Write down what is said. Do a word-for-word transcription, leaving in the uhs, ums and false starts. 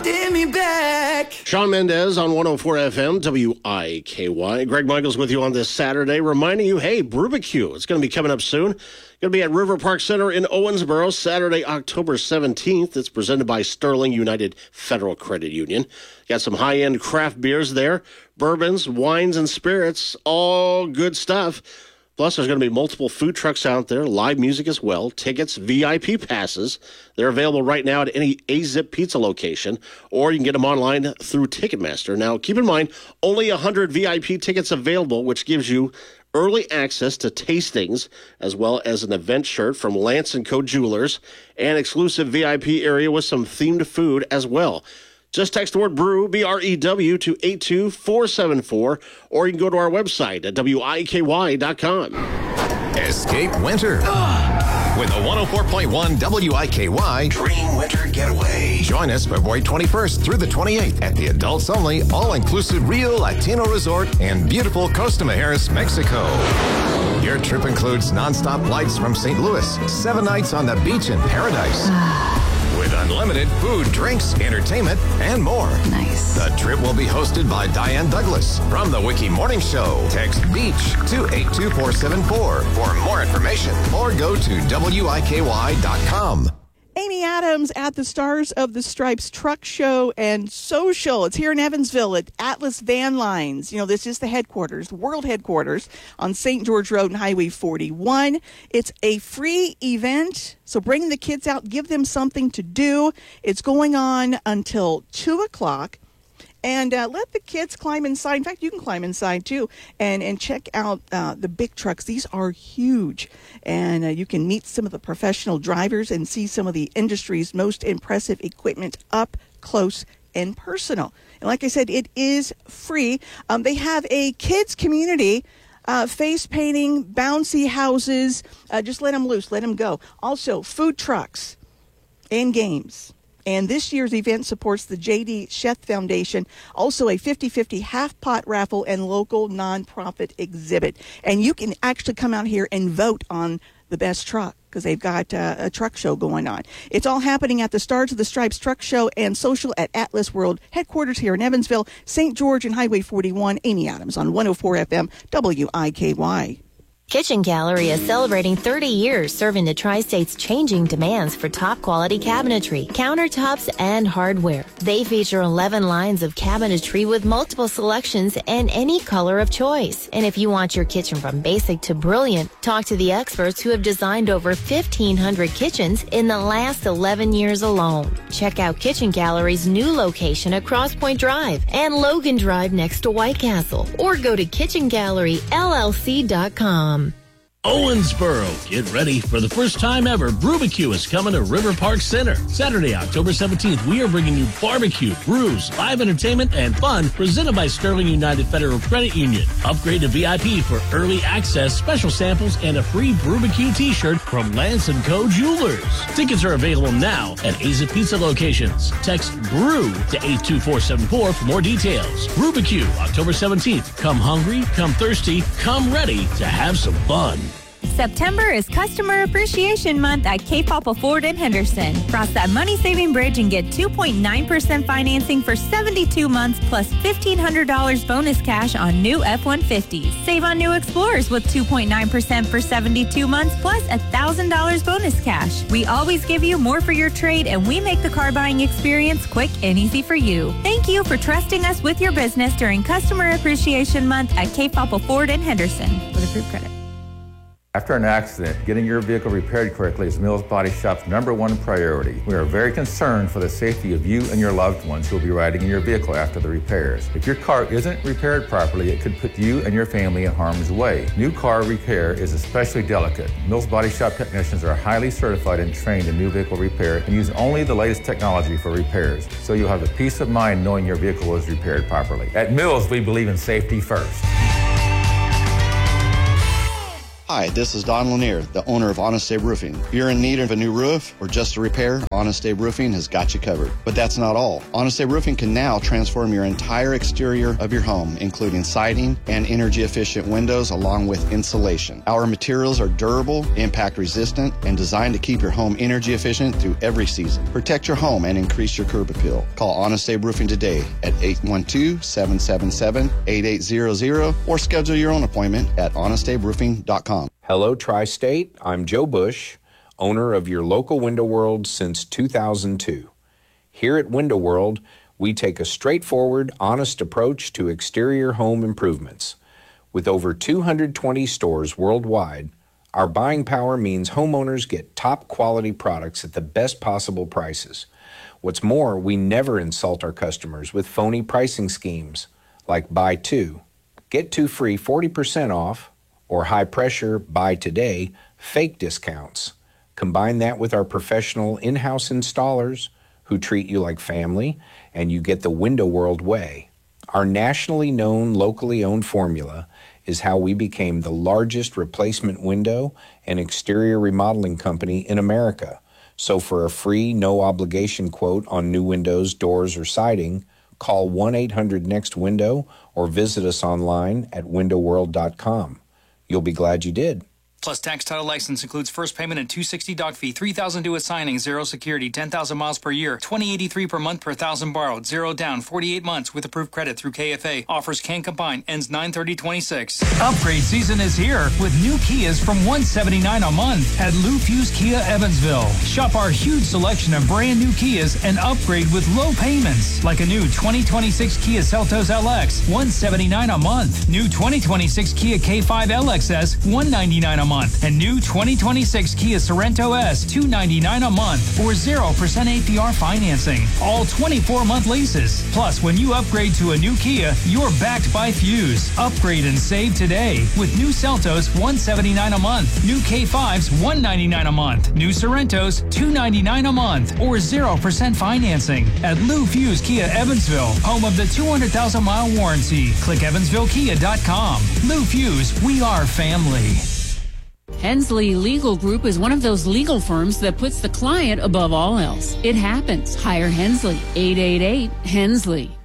get me back. Shawn Mendes on one oh four F M, W I K Y. Greg Michaels with you on this Saturday, reminding you, hey, Brubicue, it's going to be coming up soon. Going to be at River Park Center in Owensboro, Saturday, October seventeenth. It's presented by Sterling United Federal Credit Union. Got some high-end craft beers there, bourbons, wines, and spirits, all good stuff. Plus, there's going to be multiple food trucks out there, live music as well, tickets, V I P passes. They're available right now at any A-Zip Pizza location, or you can get them online through Ticketmaster. Now, keep in mind, only one hundred V I P tickets available, which gives you early access to tastings, as well as an event shirt from Lance and Co. Jewelers, and exclusive V I P area with some themed food as well. Just text the word brew, B R E W, to eight two four seven four, or you can go to our website at W I K Y dot com. Escape winter with a one oh four point one W I K Y Dream Winter Getaway. Join us February twenty-first through the twenty-eighth at the adults only all-inclusive Rio Latino Resort in beautiful Costa Mujeres, Mexico. Your trip includes nonstop flights from Saint Louis, seven nights on the beach in paradise. With unlimited food, drinks, entertainment, and more. Nice. The trip will be hosted by Diane Douglas from the Wiki Morning Show. Text BEACH to eight two four seven four for more information or go to W I K Y dot com. Amy Adams at the Stars of the Stripes Truck Show and Social. It's here in Evansville at Atlas Van Lines. You know, this is the headquarters, world headquarters on Saint George Road and Highway forty-one. It's a free event, so bring the kids out, give them something to do. It's going on until two o'clock. And uh, let the kids climb inside. In fact, you can climb inside, too, and, and check out uh, the big trucks. These are huge. And uh, you can meet some of the professional drivers and see some of the industry's most impressive equipment up close and personal. And like I said, it is free. Um, they have a kids community, uh, face painting, bouncy houses. Uh, just let them loose. Let them go. Also, food trucks and games. And this year's event supports the J D Sheth Foundation, also a fifty-fifty half-pot raffle and local nonprofit exhibit. And you can actually come out here and vote on the best truck because they've got uh, a truck show going on. It's all happening at the Stars of the Stripes Truck Show and Social at Atlas World headquarters here in Evansville, Saint George and Highway forty-one. Amy Adams on one oh four F M, W I K Y. Kitchen Gallery is celebrating thirty years serving the Tri-State's changing demands for top-quality cabinetry, countertops, and hardware. They feature eleven lines of cabinetry with multiple selections and any color of choice. And if you want your kitchen from basic to brilliant, talk to the experts who have designed over fifteen hundred kitchens in the last eleven years alone. Check out Kitchen Gallery's new location at Cross Point Drive and Logan Drive next to White Castle. Or go to kitchen gallery L L C dot com. Owensboro, get ready for the first time ever. Brubicue is coming to River Park Center. Saturday, October seventeenth, we are bringing you barbecue, brews, live entertainment, and fun presented by Sterling United Federal Credit Union. Upgrade to V I P for early access, special samples, and a free Brubicue t-shirt from Lance and Co. Jewelers. Tickets are available now at A-Zip Pizza locations. Text BREW to eight two four seven four for more details. Brubicue, October seventeenth. Come hungry, come thirsty, come ready to have some fun. September is Customer Appreciation Month at Cape Papa Ford in Henderson. Cross that money-saving bridge and get two point nine percent financing for seventy-two months plus fifteen hundred dollars bonus cash on new F one fifties. Save on new Explorers with two point nine percent for seventy-two months plus one thousand dollars bonus cash. We always give you more for your trade, and we make the car buying experience quick and easy for you. Thank you for trusting us with your business during Customer Appreciation Month at Cape Papa Ford in Henderson with approved credit. After an accident, getting your vehicle repaired correctly is Mills Body Shop's number one priority. We are very concerned for the safety of you and your loved ones who will be riding in your vehicle after the repairs. If your car isn't repaired properly, it could put you and your family in harm's way. New car repair is especially delicate. Mills Body Shop technicians are highly certified and trained in new vehicle repair and use only the latest technology for repairs, so you'll have the peace of mind knowing your vehicle is repaired properly. At Mills, we believe in safety first. Hi, this is Don Lanier, the owner of Honest Abe Roofing. If you're in need of a new roof or just a repair, Honest Abe Roofing has got you covered. But that's not all. Honest Abe Roofing can now transform your entire exterior of your home, including siding and energy-efficient windows along with insulation. Our materials are durable, impact-resistant, and designed to keep your home energy efficient through every season. Protect your home and increase your curb appeal. Call Honest Abe Roofing today at eight one two, seven seven seven, eight eight zero zero or schedule your own appointment at honest abe roofing dot com. Hello, Tri-State. I'm Joe Bush, owner of your local Window World since two thousand two. Here at Window World, we take a straightforward, honest approach to exterior home improvements. With over two hundred twenty stores worldwide, our buying power means homeowners get top-quality products at the best possible prices. What's more, we never insult our customers with phony pricing schemes like buy two, get two free forty percent off, or high-pressure, buy today, fake discounts. Combine that with our professional in-house installers who treat you like family, and you get the Window World way. Our nationally known, locally owned formula is how we became the largest replacement window and exterior remodeling company in America. So for a free, no-obligation quote on new windows, doors, or siding, call one eight hundred next window or visit us online at window world dot com. You'll be glad you did. Plus tax title license includes first payment and two hundred sixty doc fee, three thousand due at signing, zero security, ten thousand miles per year, twenty eighty-three per month per one thousand borrowed, zero down, forty-eight months with approved credit through K F A. Offers can combine, ends nine thirty twenty-six. Upgrade season is here with new Kias from one hundred seventy-nine dollars a month at Lou Fuse Kia Evansville. Shop our huge selection of brand new Kias and upgrade with low payments, like a new twenty twenty-six Kia Seltos L X, one hundred seventy-nine dollars a month. New twenty twenty-six Kia K five L X S, one hundred ninety-nine dollars a month. And new twenty twenty-six Kia Sorento S, two hundred ninety-nine dollars a month, or zero percent A P R financing. All twenty-four month leases. Plus, when you upgrade to a new Kia, you're backed by Fuse. Upgrade and save today with new Seltos, one hundred seventy-nine dollars a month. New K fives, one hundred ninety-nine dollars a month. New Sorrentos, two hundred ninety-nine dollars a month, or zero percent financing. At Lou Fuse Kia Evansville, home of the two hundred thousand mile warranty. Click evansville kia dot com. Lou Fuse, we are family. Hensley Legal Group is one of those legal firms that puts the client above all else. It happens. Hire Hensley. eight eight eight, Hensley.